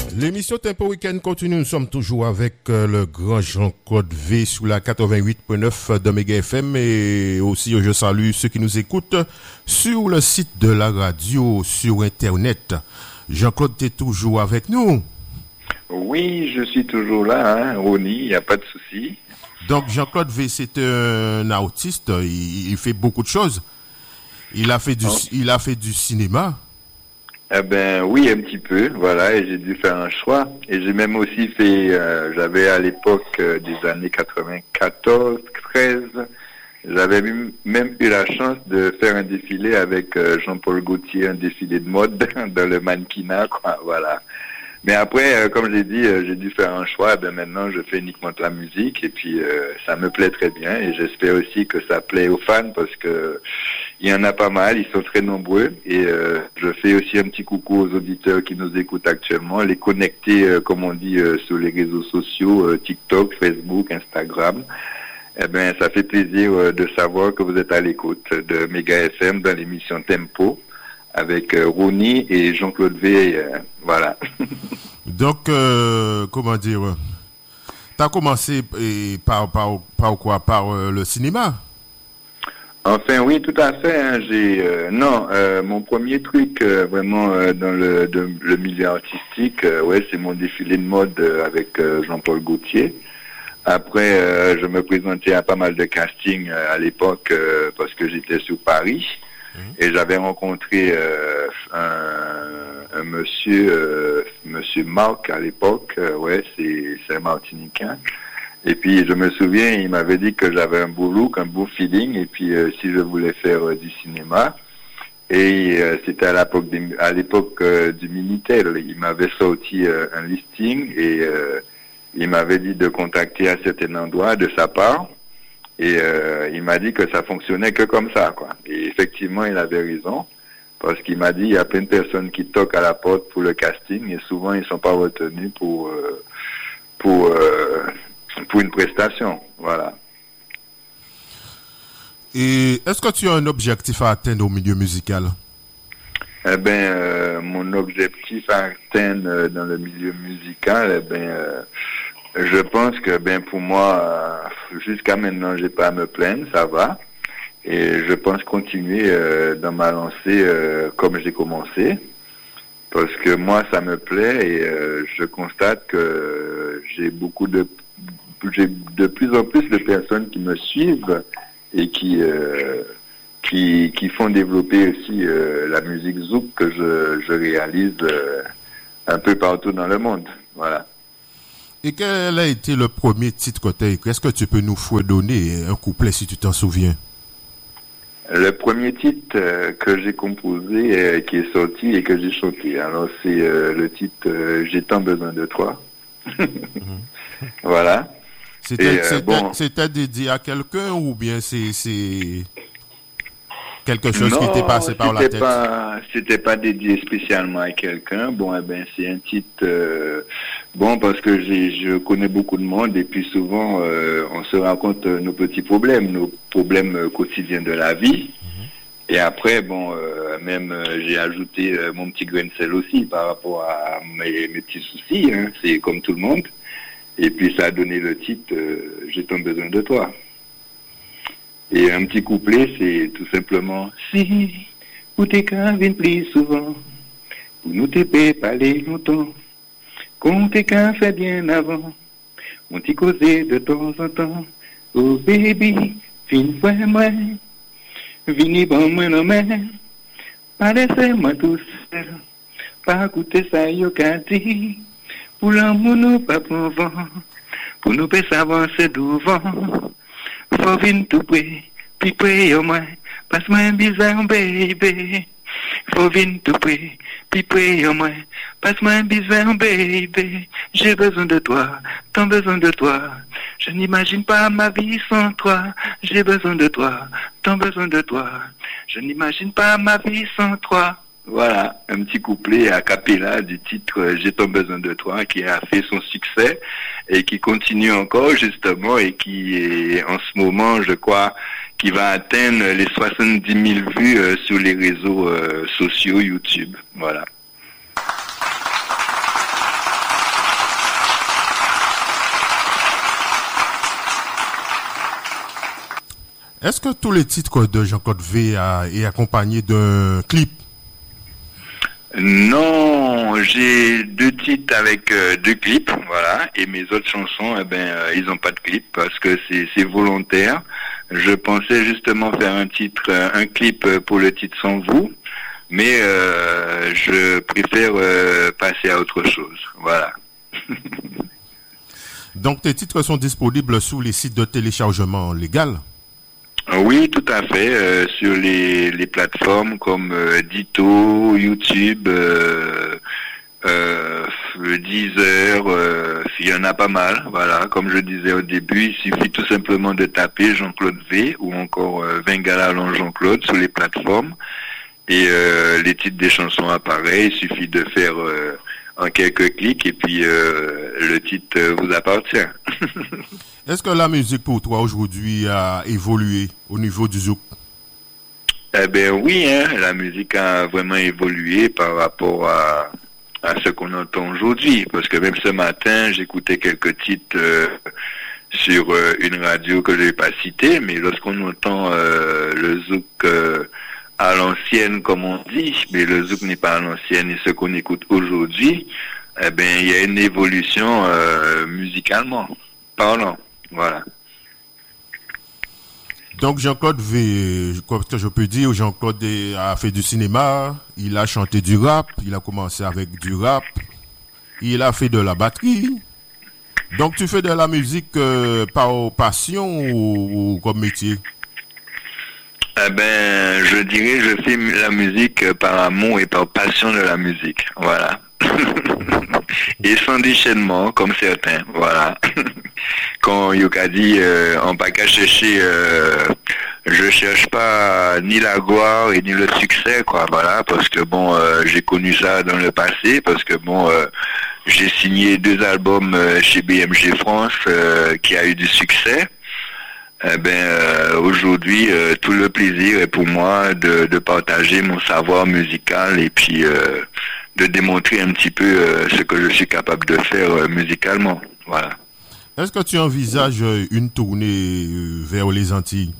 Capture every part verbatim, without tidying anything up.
L'émission Tempo Weekend continue. Nous sommes toujours avec euh, le grand Jean-Claude V sous la quatre-vingt-huit virgule neuf de Méga F M et aussi je salue ceux qui nous écoutent sur le site de la radio, sur Internet. Jean-Claude, tu es toujours avec nous? Oui, je suis toujours là, hein, Ronnie, il n'y a pas de souci. Donc Jean-Claude V, c'est un autiste, il, il fait beaucoup de choses. Il a fait du, oh. il a fait du cinéma. Eh ben oui, un petit peu, voilà, et j'ai dû faire un choix. Et j'ai même aussi fait, euh, j'avais à l'époque euh, des années quatre-vingt-quatorze, treize, j'avais même eu la chance de faire un défilé avec euh, Jean-Paul Gaultier, un défilé de mode dans le mannequinat, quoi, voilà. Mais après, euh, comme j'ai dit, euh, j'ai dû faire un choix. Ben maintenant, je fais uniquement de la musique et puis euh, ça me plaît très bien. Et j'espère aussi que ça plaît aux fans parce que il y en a pas mal, ils sont très nombreux. Et euh, je fais aussi un petit coucou aux auditeurs qui nous écoutent actuellement, les connecter, euh, comme on dit, euh, sur les réseaux sociaux, euh, TikTok, Facebook, Instagram. Eh ben, ça fait plaisir euh, de savoir que vous êtes à l'écoute de Méga F M dans l'émission Tempo. Avec euh, Ronnie et Jean-Claude V, euh, voilà. Donc, euh, comment dire, tu as commencé et, par, par, par quoi? Par euh, le cinéma? Enfin, oui, tout à fait. Hein, j'ai euh, non, euh, mon premier truc euh, vraiment euh, dans le, de, le milieu artistique, euh, ouais, c'est mon défilé de mode euh, avec euh, Jean-Paul Gaultier. Après, euh, je me présentais à pas mal de castings euh, à l'époque euh, parce que j'étais sur Paris. Et j'avais rencontré euh, un, un monsieur, euh, monsieur Marc à l'époque, euh, ouais, c'est, c'est un Martiniquais. Et puis je me souviens, il m'avait dit que j'avais un beau look, un beau feeling, et puis euh, si je voulais faire euh, du cinéma. Et euh, c'était à l'époque, des, à l'époque euh, du Minitel, il m'avait sorti euh, un listing et euh, il m'avait dit de contacter à certains endroits de sa part. Et euh, il m'a dit que ça fonctionnait que comme ça, quoi. Et effectivement, il avait raison, parce qu'il m'a dit il y a plein de personnes qui toquent à la porte pour le casting et souvent ils sont pas retenus pour euh, pour euh, pour une prestation, voilà. Et est-ce que tu as un objectif à atteindre au milieu musical? Eh ben, euh, mon objectif à atteindre dans le milieu musical, eh ben. Euh, Je pense que ben pour moi jusqu'à maintenant j'ai pas à me plaindre, ça va, et je pense continuer euh, dans ma lancée euh, comme j'ai commencé parce que moi ça me plaît et euh, je constate que j'ai beaucoup de j'ai de plus en plus de personnes qui me suivent et qui euh, qui qui font développer aussi euh, la musique zouk que je je réalise euh, un peu partout dans le monde, voilà. Et quel a été le premier titre que tu as écrit? Est-ce que tu peux nous fredonner un couplet si tu t'en souviens? Le premier titre euh, que j'ai composé, euh, qui est sorti et que j'ai chanté, alors c'est euh, le titre euh, « J'ai tant besoin de toi ». Mm-hmm. Voilà. C'était, et, euh, c'était, bon. c'était dédié à quelqu'un ou bien c'est... c'est... quelque chose non, qui t'est passé par la tête? Pas, c'était pas dédié spécialement à quelqu'un. Bon, eh ben, c'est un titre, euh, bon, parce que j'ai, je connais beaucoup de monde et puis souvent, euh, on se raconte nos petits problèmes, nos problèmes quotidiens de la vie. Mm-hmm. Et après, bon, euh, même, euh, j'ai ajouté euh, mon petit grain de sel aussi par rapport à mes, mes petits soucis, hein. C'est comme tout le monde. Et puis, ça a donné le titre, euh, J'ai tant besoin de toi. Et un petit couplet, c'est tout simplement si ou t'es qu'un vin plus souvent, pour nous t'es parler longtemps, qu'on t'es qu'un fait bien avant, on t'y causé de temps en temps, oh baby, fin fois moi, vini bon moi non mais, pas laisser moi tout seul, pas écouter ça yo qu'a dit, pour l'amour nous pas prendre vent, pour nous pas s'avancer devant. Faut venir tout près, puis près au moins, passe-moi un bizarre, baby. Faut venir tout près, puis près au moins, passe-moi un bizarre, baby. J'ai besoin de toi, tant besoin de toi. Je n'imagine pas ma vie sans toi. J'ai besoin de toi, tant besoin de toi. Je n'imagine pas ma vie sans toi. Voilà, un petit couplet a cappella du titre « J'ai tant besoin de toi » qui a fait son succès et qui continue encore justement et qui est en ce moment, je crois, qui va atteindre les soixante-dix mille vues euh, sur les réseaux euh, sociaux YouTube. Voilà. Est-ce que tous les titres de Jean-Claude V a, est accompagné d'un clip? Non, j'ai deux titres avec euh, deux clips, voilà, et mes autres chansons, eh ben, euh, ils ont pas de clip parce que c'est c'est volontaire. Je pensais justement faire un titre, euh, un clip pour le titre Sans vous, mais euh, je préfère euh, passer à autre chose, voilà. Donc tes titres sont disponibles sur les sites de téléchargement légal? Oui, tout à fait, euh, sur les, les plateformes comme euh, Ditto, YouTube, euh, euh, Deezer, euh, il y en a pas mal, voilà. Comme je disais au début, il suffit tout simplement de taper Jean-Claude V ou encore euh, Vingala Long Jean-Claude sur les plateformes et euh, les titres des chansons apparaissent, il suffit de faire euh, en quelques clics et puis euh, le titre euh, vous appartient. Est-ce que la musique pour toi aujourd'hui a évolué au niveau du zouk? Eh bien oui, hein, la musique a vraiment évolué par rapport à, à ce qu'on entend aujourd'hui. Parce que même ce matin, j'écoutais quelques titres euh, sur euh, une radio que je n'ai pas citée, mais lorsqu'on entend euh, le zouk euh, à l'ancienne, comme on dit, mais le zouk n'est pas à l'ancienne, et ce qu'on écoute aujourd'hui, eh bien il y a une évolution euh, musicalement parlant. Voilà. Donc Jean-Claude V, comme je peux dire, Jean-Claude a fait du cinéma, il a chanté du rap, il a commencé avec du rap, il a fait de la batterie. Donc tu fais de la musique euh, par passion ou, ou comme métier? Eh ben, je dirais, je fais la musique par amour et par passion de la musique. Voilà. Et sans déchaînement, comme certains. Voilà. Quand Yoka dit, euh, en pas qu'à chercher, euh, je cherche pas ni la gloire et ni le succès, quoi. Voilà, parce que bon, euh, j'ai connu ça dans le passé, parce que bon, euh, j'ai signé deux albums euh, chez B M G France euh, qui a eu du succès. Eh ben euh, aujourd'hui euh, tout le plaisir est pour moi de, de partager mon savoir musical et puis euh, de démontrer un petit peu euh, ce que je suis capable de faire euh, musicalement. Voilà. Est-ce que tu envisages une tournée euh, vers les Antilles?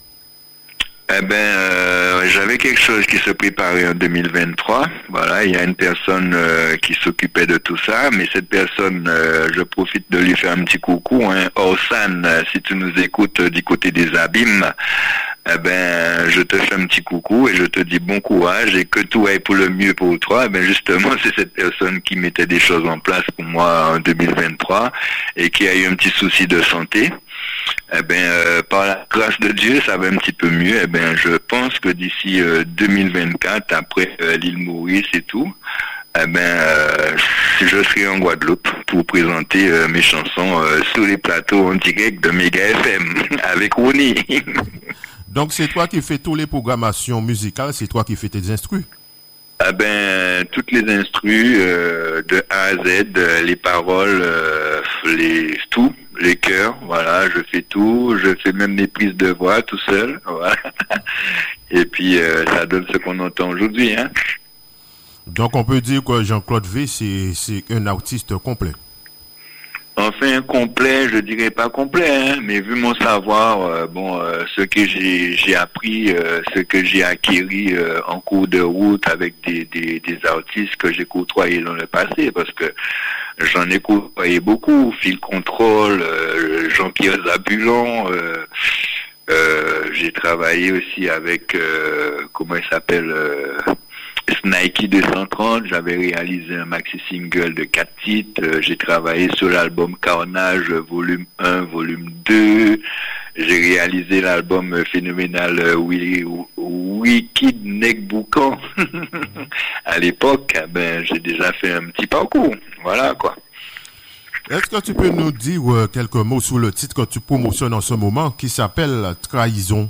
Eh ben, euh, j'avais quelque chose qui se préparait en deux mille vingt-trois. Voilà, il y a une personne euh, qui s'occupait de tout ça, mais cette personne, euh, je profite de lui faire un petit coucou. Hein. Orsan, euh, si tu nous écoutes euh, du côté des abîmes, eh ben, je te fais un petit coucou et je te dis bon courage et que tout aille pour le mieux pour toi. Eh ben, justement, c'est cette personne qui mettait des choses en place pour moi en deux mille vingt-trois et qui a eu un petit souci de santé. Eh ben, euh, par la grâce de Dieu, ça va un petit peu mieux. Eh ben, je pense que d'ici euh, deux mille vingt-quatre, après euh, l'île Maurice et tout, eh ben, euh, je serai en Guadeloupe pour présenter euh, mes chansons euh, sur les plateaux en direct de Méga F M avec Ronnie. Donc c'est toi qui fais toutes les programmations musicales, c'est toi qui fais tes instrus? Ah ben, toutes les instrus, euh, de A à Z, euh, les paroles, euh, les tout, les chœurs, voilà, je fais tout, je fais même mes prises de voix tout seul, voilà. Et puis euh, ça donne ce qu'on entend aujourd'hui, hein. Donc on peut dire que Jean-Claude V, c'est c'est un artiste complet. Enfin, complet, je dirais pas complet, hein, mais vu mon savoir, euh, bon, euh, ce que j'ai j'ai appris, euh, ce que j'ai acquis euh, en cours de route avec des, des, des artistes que j'ai côtoyés dans le passé, parce que j'en ai côtoyé beaucoup, Phil Control, euh, Jean-Pierre Zabulon, euh, euh, j'ai travaillé aussi avec, euh, comment il s'appelle, euh, Snikey deux cent trente, j'avais réalisé un maxi single de quatre titres, euh, j'ai travaillé sur l'album Carnage volume un, volume deux, j'ai réalisé l'album phénoménal euh, Wicked Neck Boucan. À l'époque, ben, j'ai déjà fait un petit parcours, voilà quoi. Est-ce que tu peux nous dire euh, quelques mots sur le titre que tu promotionnes en ce moment qui s'appelle Trahison?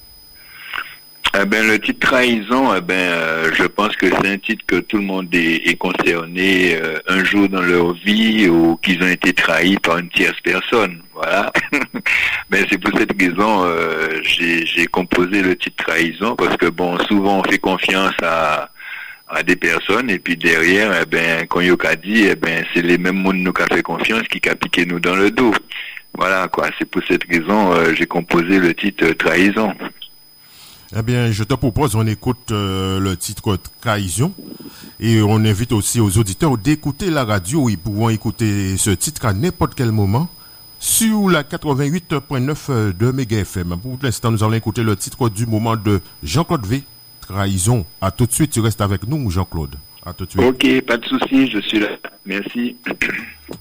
Eh ben, le titre Trahison, eh ben, euh, je pense que c'est un titre que tout le monde est, est concerné euh, un jour dans leur vie ou qu'ils ont été trahis par une tierce personne. Voilà. Mais c'est pour cette raison euh, j'ai, j'ai composé le titre Trahison parce que bon, souvent on fait confiance à à des personnes et puis derrière, eh ben, quand Yoka dit, eh ben, c'est les mêmes mondes nous qui a fait confiance qui a piqué nous dans le dos. Voilà, quoi. C'est pour cette raison euh, j'ai composé le titre euh, Trahison. Eh bien, je te propose, on écoute euh, le titre Trahison et on invite aussi aux auditeurs d'écouter la radio. Ils pourront écouter ce titre à n'importe quel moment sur la quatre-vingt-huit virgule neuf de Méga F M. Pour l'instant, nous allons écouter le titre du moment de Jean-Claude V. Trahison. À tout de suite, tu restes avec nous, Jean-Claude. À tout de suite. Ok, pas de souci, je suis là. Merci.